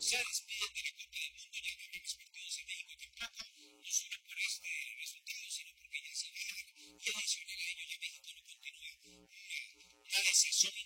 se despiden de la Copa del Mundo, ya no habrá más partidos en México tampoco, no solo por este resultado, sino porque ya se va y adicional a ello ya México no continúa una desazón